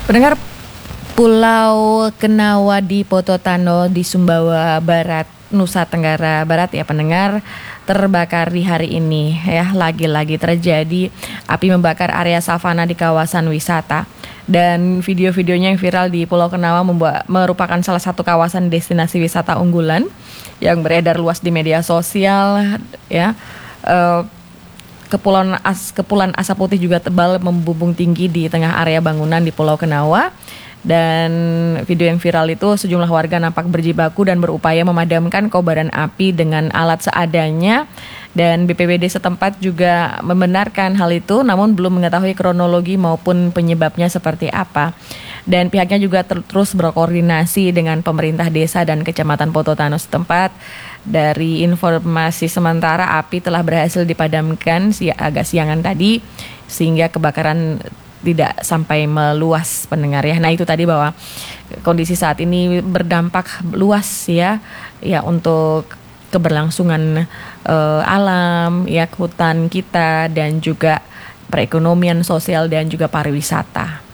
Pendengar, Pulau Kenawa di Pototano di Sumbawa Barat, Nusa Tenggara Barat ya pendengar, terbakar di hari ini ya. Lagi-lagi terjadi api membakar area savana di kawasan wisata. Dan video-videonya yang viral di Pulau Kenawa merupakan salah satu kawasan destinasi wisata unggulan yang beredar luas di media sosial ya. Kepulan asap putih juga tebal membumbung tinggi di tengah area bangunan di Pulau Kenawa. Dan video yang viral itu sejumlah warga nampak berjibaku dan berupaya memadamkan kobaran api dengan alat seadanya. Dan BPBD setempat juga membenarkan hal itu, namun belum mengetahui kronologi maupun penyebabnya seperti apa. Dan pihaknya juga terus berkoordinasi dengan pemerintah desa dan kecamatan Pototano setempat. Dari informasi sementara, api telah berhasil dipadamkan agak siangan tadi, sehingga kebakaran tidak sampai meluas pendengar ya. Nah itu tadi bahwa kondisi saat ini berdampak luas ya untuk keberlangsungan alam ya, hutan kita dan juga perekonomian sosial dan juga pariwisata.